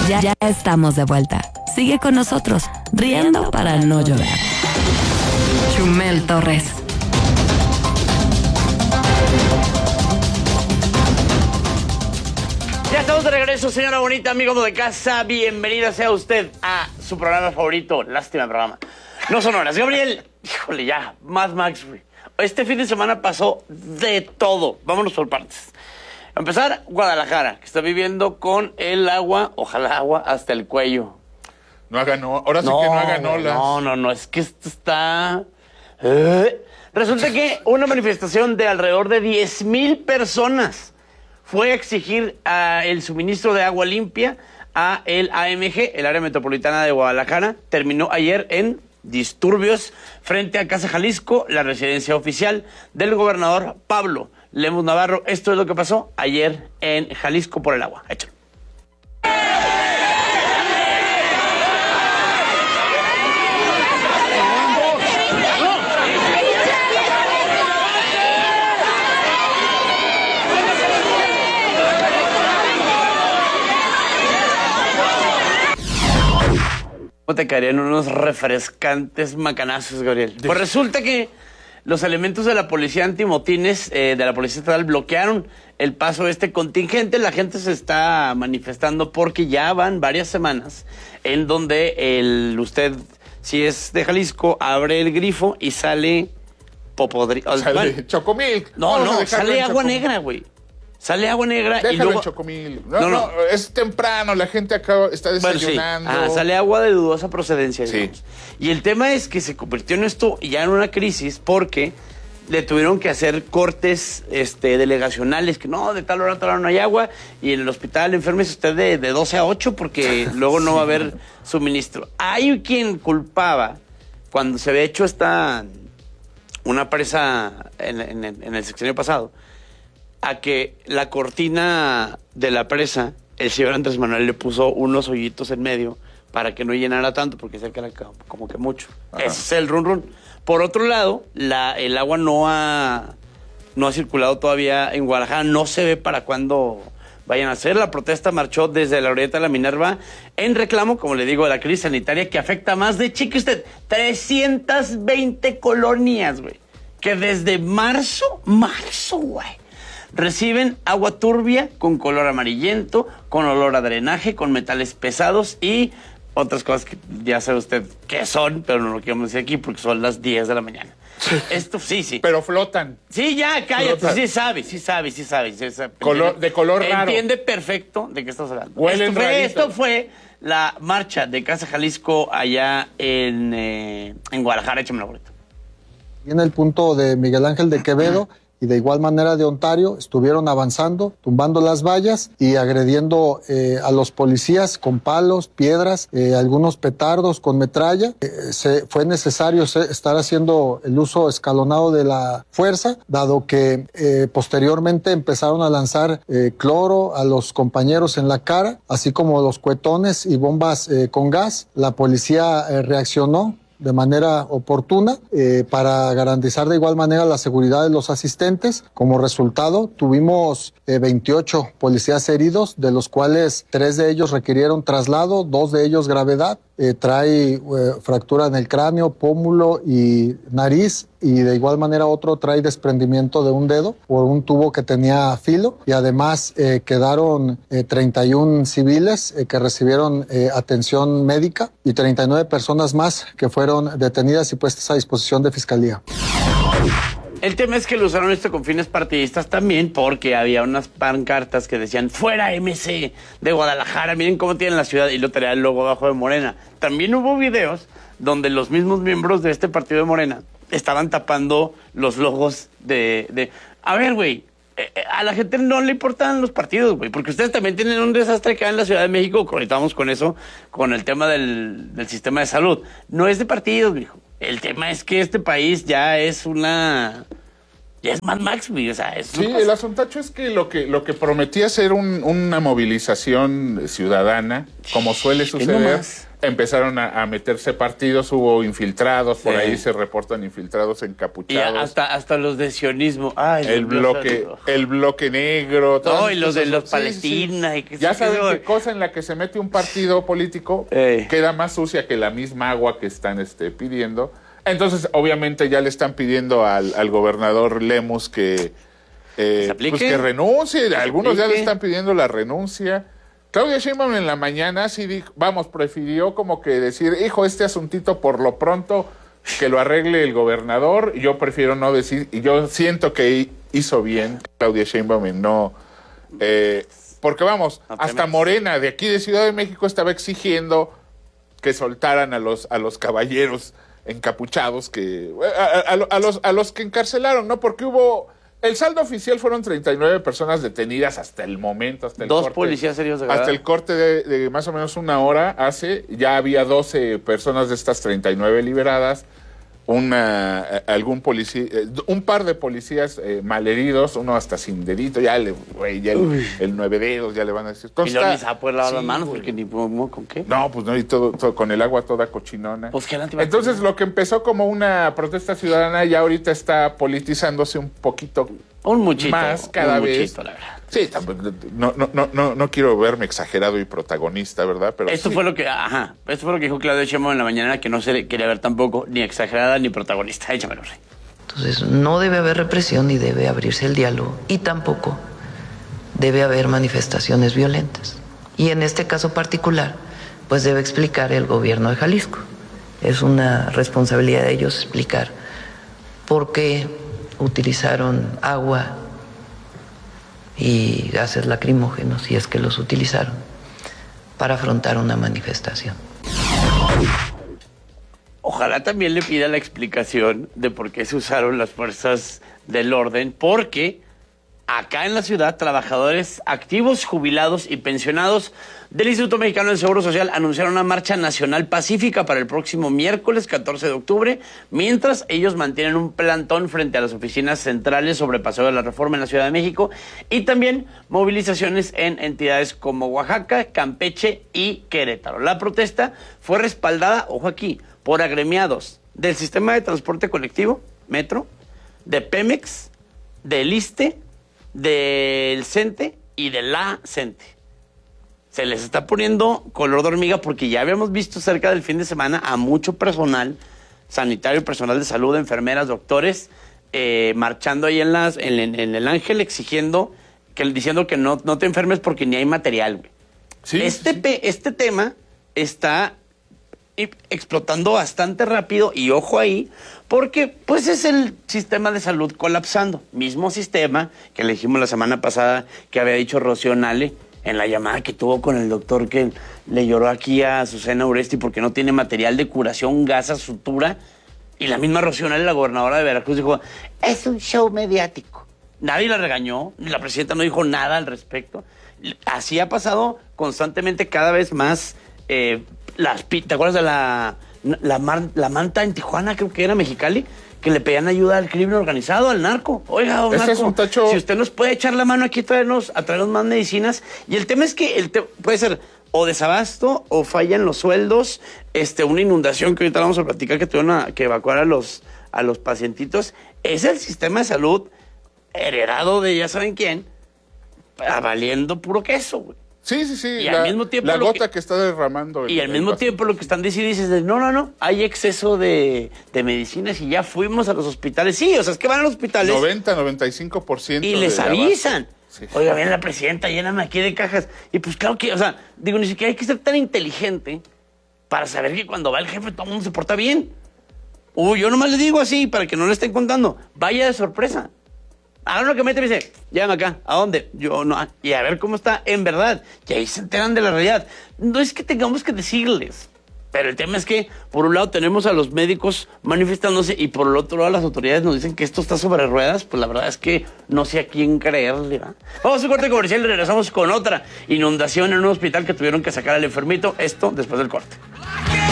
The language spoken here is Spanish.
Ya estamos de vuelta. Sigue con nosotros, riendo para no llorar. Chumel Torres. Ya estamos de regreso, señora bonita, amigo de casa. Bienvenida sea usted a su programa favorito. Lástima programa. No son horas. Gabriel, híjole, ya, Mad Max, güey. Este fin de semana pasó de todo. Vámonos por partes. A empezar, Guadalajara, que está viviendo con el agua, ojalá agua, hasta el cuello. No hagan, ahora sí que no hagan olas. No, es que esto está... Resulta que una manifestación de alrededor de 10,000 personas fue a exigir el suministro de agua limpia a el AMG, el Área Metropolitana de Guadalajara. Terminó ayer en disturbios frente a Casa Jalisco, la residencia oficial del gobernador Pablo Lemus Navarro. Esto es lo que pasó ayer en Jalisco por el agua. Échalo. ¿Cómo te caerían unos refrescantes macanazos, Gabriel? Pues resulta que los elementos de la policía antimotines, de la policía estatal, bloquearon el paso de este contingente. La gente se está manifestando porque ya van varias semanas en donde usted, si es de Jalisco, abre el grifo y sale popodrido. Sale Chocomilk. No, sale agua negra, güey. Sale agua negra. Déjalo y luego... en Chocomil. No, es temprano, la gente acá está desayunando. Bueno, sí. Sale agua de dudosa procedencia. Sí. Y el tema es que se convirtió en esto ya en una crisis porque le tuvieron que hacer cortes delegacionales, que no, de tal hora a tal hora no hay agua, y en el hospital enférmese usted de 12 a 8 porque luego no va a haber suministro. Hay quien culpaba, cuando se había hecho una presa en el sexenio pasado, a que la cortina de la presa, el señor Andrés Manuel le puso unos hoyitos en medio para que no llenara tanto, porque decía que era como que mucho. Ese es el run. Por otro lado, el agua no ha circulado todavía en Guadalajara. No se ve para cuándo vayan a hacer. La protesta marchó desde la Glorieta de la Minerva en reclamo, como le digo, de la crisis sanitaria que afecta a más de, cheque usted, 320 colonias, güey, que desde marzo, güey, reciben agua turbia con color amarillento, con olor a drenaje, con metales pesados y otras cosas que ya sabe usted qué son, pero no lo queremos decir aquí porque son las 10 de la mañana. Esto sí. Pero flotan. Sí, ya, cállate. Flotan. Sí sabe. De color raro. Entiende perfecto de qué estamos hablando. Esto fue la marcha de Casa Jalisco allá en Guadalajara. Échame la boleta. Y en el punto de Miguel Ángel de Quevedo y de igual manera de Ontario, estuvieron avanzando, tumbando las vallas y agrediendo a los policías con palos, piedras, algunos petardos con metralla. Fue necesario estar haciendo el uso escalonado de la fuerza, dado que posteriormente empezaron a lanzar cloro a los compañeros en la cara, así como los cuetones y bombas con gas. La policía reaccionó de manera oportuna para garantizar de igual manera la seguridad de los asistentes. Como resultado, tuvimos 28 policías heridos, de los cuales 3 de ellos requirieron traslado, 2 de ellos gravedad. Trae fractura en el cráneo, pómulo y nariz, y de igual manera otro trae desprendimiento de un dedo por un tubo que tenía filo, y además quedaron 31 civiles que recibieron atención médica y 39 personas más que fueron detenidas y puestas a disposición de fiscalía. El tema es que lo usaron con fines partidistas también, porque había unas pancartas que decían fuera MC de Guadalajara, miren cómo tienen la ciudad, y lo traía el logo abajo de Morena. También hubo videos donde los mismos miembros de este partido de Morena estaban tapando los logos de... A ver, güey, a la gente no le importan los partidos, güey, porque ustedes también tienen un desastre acá en la Ciudad de México. Ahorita vamos con eso, con el tema del sistema de salud. No es de partidos, mijo. El tema es que este país ya es ya es Mad Max, güey. O sea, sí, el asuntacho es que lo que prometía ser una movilización ciudadana, como suele suceder, empezaron a meterse partidos, hubo infiltrados, por Sí. ahí se reportan infiltrados Y encapuchados. hasta los de sionismo. Ay, El bloque negro. No, y los de cosas. los Sí, Palestina. sí. Y que Ya sí, saben que- qué cosa en la que se mete un partido político queda más sucia que la misma agua que están pidiendo. Entonces, obviamente, ya le están pidiendo al gobernador Lemus que, ¿Se aplique? pues que renuncie. Algunos ya le aplique? están pidiendo la renuncia. Claudia Sheinbaum en la mañana sí dijo, prefirió como que decir, hijo, este asuntito por lo pronto que lo arregle el gobernador. Yo prefiero no decir, y yo siento que hizo bien Claudia Sheinbaum en no... porque vamos, No hasta temas. Morena de aquí de Ciudad de México estaba exigiendo que soltaran a los caballeros encapuchados a los que encarcelaron, ¿no? Porque el saldo oficial fueron 39 personas detenidas hasta el momento, hasta el Dos corte. policías heridos de Hasta gravedad. el corte de más o menos una hora ya había 12 personas de estas 39 liberadas, algún policía, un par de policías malheridos, uno hasta sin dedito, el 9 dedos, ya le van a decir. Y luego Consta- ni se va a poder lavar las Sí, manos güey. porque ni con qué. No, pues no, y todo con el agua toda cochinona. Pues que el antibacterial. Entonces, lo que empezó como una protesta ciudadana ya ahorita está politizándose un poquito Un muchito. más cada un vez. muchito, la verdad. Sí, no quiero verme exagerado y protagonista, ¿verdad? Pero Esto sí. fue lo que dijo Claudio Sheinbaum en la mañana, que no se quería ver tampoco ni exagerada ni protagonista. Échamelo, Rey. Entonces, no debe haber represión ni debe abrirse el diálogo y tampoco debe haber manifestaciones violentas. Y en este caso particular, pues debe explicar el gobierno de Jalisco. Es una responsabilidad de ellos explicar por qué utilizaron agua y gases lacrimógenos, si es que los utilizaron, para afrontar una manifestación. Ojalá también le pida la explicación de por qué se usaron las fuerzas del orden, porque acá en la ciudad, trabajadores activos, jubilados y pensionados del Instituto Mexicano del Seguro Social anunciaron una marcha nacional pacífica para el próximo miércoles 14 de octubre, mientras ellos mantienen un plantón frente a las oficinas centrales sobre Paseo de la Reforma en la Ciudad de México y también movilizaciones en entidades como Oaxaca, Campeche y Querétaro. La protesta fue respaldada, ojo aquí, por agremiados del sistema de transporte colectivo, Metro, de Pemex, del ISSSTE, del CENTE y de la CENTE. Se les está poniendo color de hormiga porque ya habíamos visto cerca del fin de semana a mucho personal sanitario, personal de salud, enfermeras, doctores, marchando ahí en el Ángel diciendo que no te enfermes porque ni hay material, güey. Sí, Este tema está explotando bastante rápido y ojo ahí, porque pues es el sistema de salud colapsando. Mismo sistema que le dijimos la semana pasada que había dicho Rocío Nale en la llamada que tuvo con el doctor que le lloró aquí a Azucena Uresti porque no tiene material de curación, gasa, sutura. Y la misma Rocío Nale, la gobernadora de Veracruz, dijo, es un show mediático. Nadie la regañó, la presidenta no dijo nada al respecto. Así ha pasado constantemente, cada vez más. ¿Te acuerdas de la manta en Tijuana, creo que era Mexicali, que le pedían ayuda al crimen organizado, al narco? Oiga, don Este narco, es un tacho. si usted nos puede echar la mano aquí a traernos más medicinas. Y el tema es que puede ser o desabasto o fallan los sueldos, una inundación que ahorita vamos a platicar que tuvieron que evacuar a los pacientitos. Es el sistema de salud heredado de ya saben quién, valiendo puro queso, güey. Sí. Y al mismo tiempo la lo gota que está derramando. Y al mismo tiempo lo que están diciendo es, no, hay exceso de medicinas y ya fuimos a los hospitales. Sí, o sea, es que van a los hospitales 90-95% y les de avisan. Sí. Oiga, viene la presidenta, lléname aquí de cajas. Y pues claro que, ni siquiera hay que ser tan inteligente para saber que cuando va el jefe todo el mundo se porta bien. Yo nomás le digo así para que no le estén contando. Vaya de sorpresa. Hagan lo que mete y me dice, llévame acá. ¿A dónde? Yo no. Y a ver cómo está en verdad. Y ahí se enteran de la realidad. No es que tengamos que decirles. Pero el tema es que, por un lado, tenemos a los médicos manifestándose y por el otro lado, las autoridades nos dicen que esto está sobre ruedas. Pues la verdad es que no sé a quién creerle, ¿va? Vamos a un corte comercial y regresamos con otra inundación en un hospital que tuvieron que sacar al enfermito. Esto después del corte.